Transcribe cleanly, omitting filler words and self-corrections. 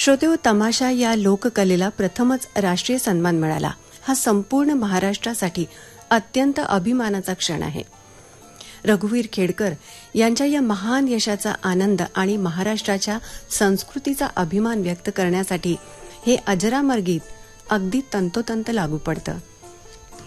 श्रोतेहो, तमाशा या लोककलेला प्रथमच राष्ट्रीय सन्मान मिळाला. हा संपूर्ण महाराष्ट्रासाठी अत्यंत अभिमानाचा क्षण आहे. रघुवीर खेडकर यांच्या या महान यशाचा आनंद आणि महाराष्ट्राच्या संस्कृतीचा अभिमान व्यक्त करण्यासाठी हे अजरामर गीत अगदी तंतोतंत लागू पडतं.